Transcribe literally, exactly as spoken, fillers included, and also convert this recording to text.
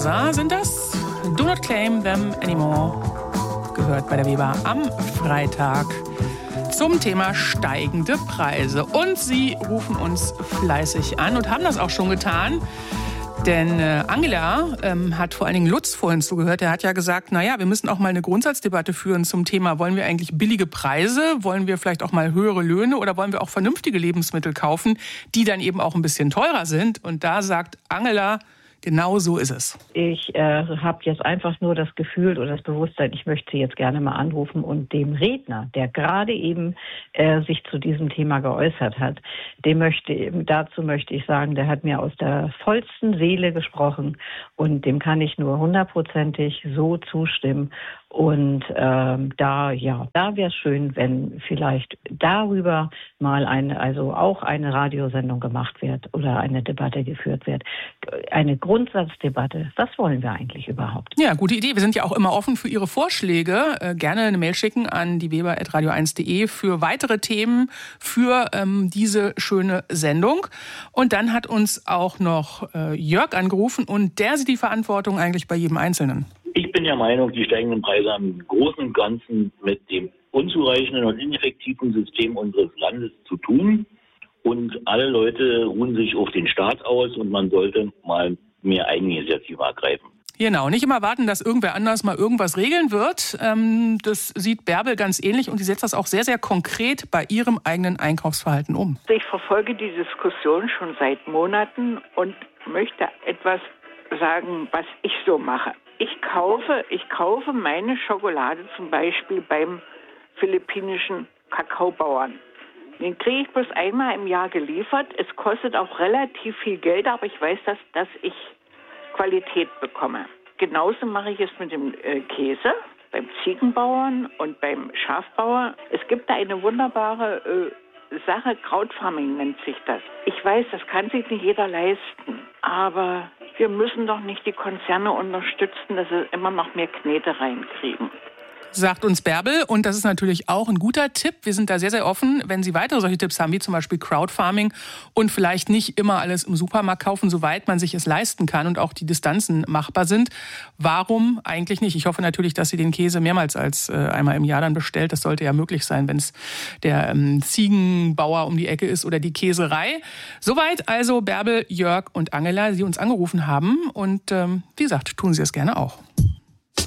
Börser sind das. Do not claim them anymore. Gehört bei der Weber am Freitag zum Thema steigende Preise. Und Sie rufen uns fleißig an und haben das auch schon getan. Denn äh, Angela ähm, hat vor allen Dingen Lutz vorhin zugehört. Der hat ja gesagt, naja, wir müssen auch mal eine Grundsatzdebatte führen zum Thema, wollen wir eigentlich billige Preise, wollen wir vielleicht auch mal höhere Löhne oder wollen wir auch vernünftige Lebensmittel kaufen, die dann eben auch ein bisschen teurer sind. Und da sagt Angela, genau so ist es. Ich äh, habe jetzt einfach nur das Gefühl oder das Bewusstsein, ich möchte Sie jetzt gerne mal anrufen und dem Redner, der gerade eben äh, sich zu diesem Thema geäußert hat, dem möchte, dazu möchte ich sagen, der hat mir aus der vollsten Seele gesprochen und dem kann ich nur hundertprozentig so zustimmen. Und ähm, da, ja, da wäre es schön, wenn vielleicht darüber mal eine, also auch eine Radiosendung gemacht wird oder eine Debatte geführt wird. Eine Grundsatzdebatte. Was wollen wir eigentlich überhaupt? Ja, gute Idee. Wir sind ja auch immer offen für Ihre Vorschläge. Äh, gerne eine Mail schicken an die weber at radio eins punkt de für weitere Themen für ähm, diese schöne Sendung. Und dann hat uns auch noch äh, Jörg angerufen und der sieht die Verantwortung eigentlich bei jedem Einzelnen. Ich bin der Meinung, die steigenden Preise haben im Großen und Ganzen mit dem unzureichenden und ineffektiven System unseres Landes zu tun. Und alle Leute ruhen sich auf den Staat aus und man sollte mal mehr Eigeninitiative ergreifen. Genau, nicht immer warten, dass irgendwer anders mal irgendwas regeln wird. Das sieht Bärbel ganz ähnlich und die setzt das auch sehr, sehr konkret bei ihrem eigenen Einkaufsverhalten um. Ich verfolge die Diskussion schon seit Monaten und möchte etwas sagen, was ich so mache. Ich kaufe, ich kaufe meine Schokolade zum Beispiel beim philippinischen Kakaobauern. Den kriege ich bloß einmal im Jahr geliefert. Es kostet auch relativ viel Geld, aber ich weiß, dass, dass ich Qualität bekomme. Genauso mache ich es mit dem äh, Käse beim Ziegenbauern und beim Schafbauer. Es gibt da eine wunderbare äh, Sache, Krautfarming nennt sich das. Ich weiß, das kann sich nicht jeder leisten, aber wir müssen doch nicht die Konzerne unterstützen, dass sie immer noch mehr Knete reinkriegen. Sagt uns Bärbel. Und das ist natürlich auch ein guter Tipp. Wir sind da sehr, sehr offen, wenn Sie weitere solche Tipps haben, wie zum Beispiel Crowdfarming und vielleicht nicht immer alles im Supermarkt kaufen, soweit man sich es leisten kann und auch die Distanzen machbar sind. Warum eigentlich nicht? Ich hoffe natürlich, dass Sie den Käse mehrmals als äh, einmal im Jahr dann bestellt. Das sollte ja möglich sein, wenn es der ähm, Ziegenbauer um die Ecke ist oder die Käserei. Soweit also Bärbel, Jörg und Angela, die uns angerufen haben. Und ähm, wie gesagt, tun Sie es gerne auch.